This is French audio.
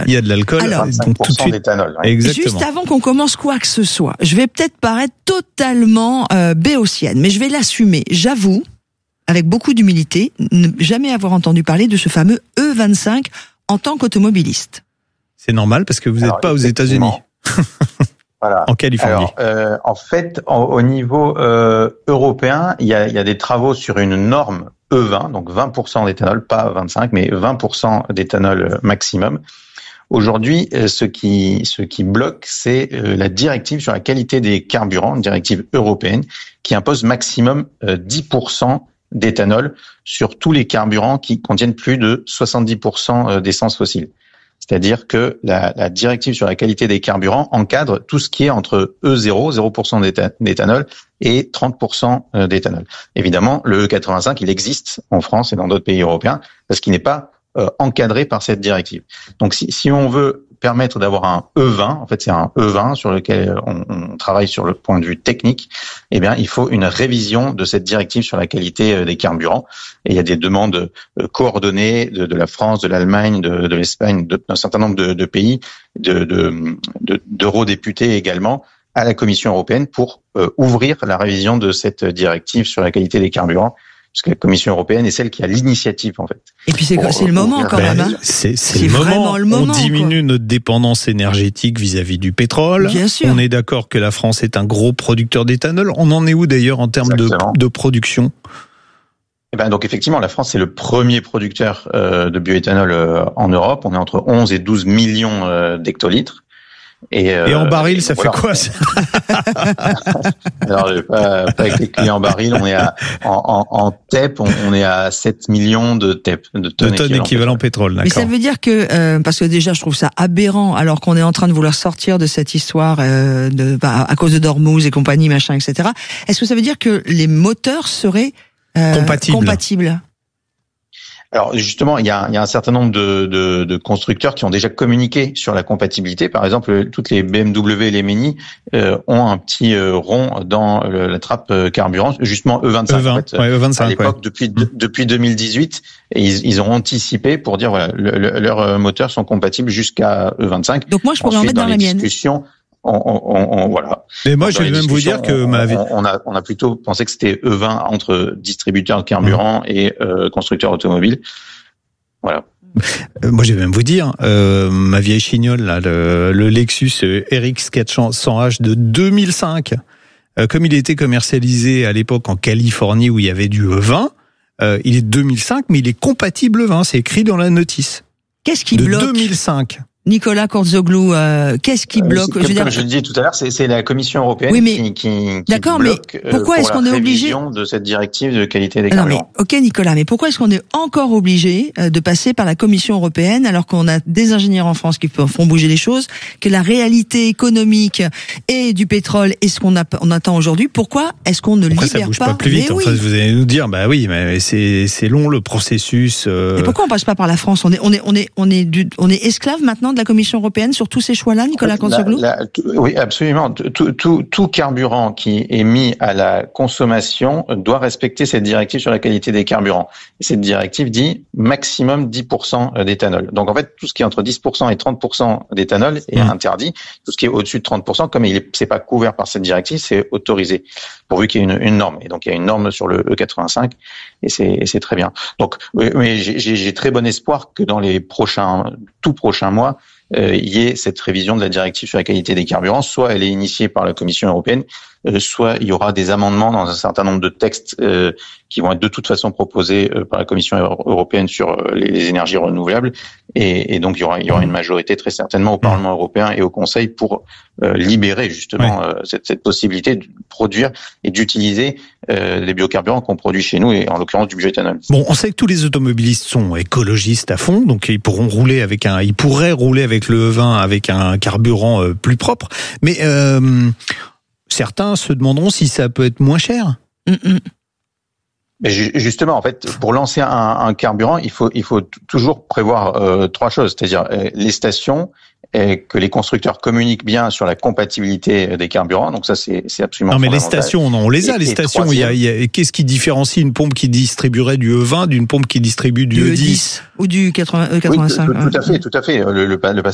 Il y a de l'alcool. Alors, donc tout de suite d'éthanol. Ouais. Exactement. Juste avant qu'on commence quoi que ce soit, je vais peut-être paraître totalement béotienne, mais je vais l'assumer. J'avoue, avec beaucoup d'humilité, ne jamais avoir entendu parler de ce fameux E25 en tant qu'automobiliste. C'est normal parce que vous n'êtes pas aux États-Unis. Voilà. En Californie. Alors, en fait, au niveau européen, il y a des travaux sur une norme E20, donc 20% d'éthanol, pas 25, mais 20% d'éthanol maximum. Aujourd'hui, ce qui bloque, c'est la directive sur la qualité des carburants, une directive européenne, qui impose maximum 10% d'éthanol sur tous les carburants qui contiennent plus de 70% d'essence fossile. C'est-à-dire que la directive sur la qualité des carburants encadre tout ce qui est entre E0, 0% d'éthanol, et 30% d'éthanol. Évidemment, le E85, il existe en France et dans d'autres pays européens parce qu'il n'est pas encadré par cette directive. Donc, si on veut permettre d'avoir un E20, en fait, c'est un E20 sur lequel on travaille sur le point de vue technique, eh bien, il faut une révision de cette directive sur la qualité des carburants. Et il y a des demandes coordonnées de la France, de l'Allemagne, de l'Espagne, d'un certain nombre de pays, d'eurodéputés également, à la Commission européenne pour ouvrir la révision de cette directive sur la qualité des carburants. Parce que la Commission européenne est celle qui a l'initiative, en fait. Et puis c'est le moment quand même. Hein. C'est vraiment le moment. On diminue notre dépendance énergétique vis-à-vis du pétrole. Bien sûr. On est d'accord que la France est un gros producteur d'éthanol. On en est où d'ailleurs en termes de production ? Eh ben, donc effectivement, la France est le premier producteur de bioéthanol en Europe. On est entre 11 et 12 millions d'hectolitres. Et en baril, ça fait quoi ça? Alors, pas avec les clients en baril, on est en TEP, on est à 7 millions de TEP, de tonnes équivalent pétrole. Mais ça veut dire que, parce que déjà, je trouve ça aberrant, alors qu'on est en train de vouloir sortir de cette histoire à cause de Dormouz et compagnie, machin, etc. Est-ce que ça veut dire que les moteurs seraient compatibles? Alors justement, il y a un certain nombre de constructeurs qui ont déjà communiqué sur la compatibilité. Par exemple, toutes les BMW et les Mini ont un petit rond dans la trappe carburant, justement E25. E20, en fait, E25 à l'époque, depuis 2018, et ils ont anticipé pour dire voilà, leurs moteurs sont compatibles jusqu'à E25. Donc moi, je pourrais en mettre dans la mienne. Voilà. Mais moi, je vais même vous dire que on a plutôt pensé que c'était E20 entre distributeurs de carburant et constructeurs automobiles. Voilà. Moi, je vais même vous dire, ma vieille chignole, là, le Lexus RX 400H de 2005, comme il était commercialisé à l'époque en Californie où il y avait du E20, il est de 2005, mais il est compatible E20. C'est écrit dans la notice. Qu'est-ce qui bloque ? De 2005. Nicolas Korzoglou, qu'est-ce qui bloque? Comme je le disais tout à l'heure, c'est la Commission européenne qui d'accord, bloque mais pourquoi est-ce qu'on est obligé de cette directive de qualité des carburants? Ok Nicolas, mais pourquoi est-ce qu'on est encore obligé de passer par la Commission européenne alors qu'on a des ingénieurs en France qui font bouger les choses, que la réalité économique et du pétrole est ce qu'on attend aujourd'hui? Pourquoi est-ce qu'on ne libère pas? Ça bouge pas plus vite. En fait, vous allez nous dire, bah oui, mais c'est long le processus. Et pourquoi on passe pas par la France? On est esclave maintenant de la Commission européenne sur tous ces choix-là, Nicolas Korzoglou? Oui, absolument. Tout carburant qui est mis à la consommation doit respecter cette directive sur la qualité des carburants. Et cette directive dit maximum 10% d'éthanol. Donc en fait, tout ce qui est entre 10% et 30% d'éthanol est interdit. Tout ce qui est au-dessus de 30%, comme c'est pas couvert par cette directive, c'est autorisé, pourvu qu'il y ait une norme. Et donc il y a une norme sur le E85, et c'est très bien. Donc, mais j'ai très bon espoir que dans les tout prochains mois, il y ait cette révision de la directive sur la qualité des carburants. Soit elle est initiée par la Commission européenne, soit il y aura des amendements dans un certain nombre de textes qui vont être de toute façon proposés par la Commission européenne sur les énergies renouvelables. Et donc il y aura une majorité très certainement au Parlement européen et au Conseil pour libérer justement cette possibilité de produire et d'utiliser les biocarburants qu'on produit chez nous, et en l'occurrence du bioéthanol. Bon, on sait que tous les automobilistes sont écologistes à fond, donc ils pourraient rouler avec le E20 avec un carburant plus propre, mais certains se demanderont si ça peut être moins cher. Mais justement, en fait, pour lancer un carburant, il faut toujours prévoir trois choses, c'est-à-dire les stations, et que les constructeurs communiquent bien sur la compatibilité des carburants. Donc ça, c'est absolument non, mais les stations, on les a, les stations. Qu'est-ce qui différencie une pompe qui distribuerait du E20 d'une pompe qui distribue du E10 ou du E85? Oui, tout à fait. Le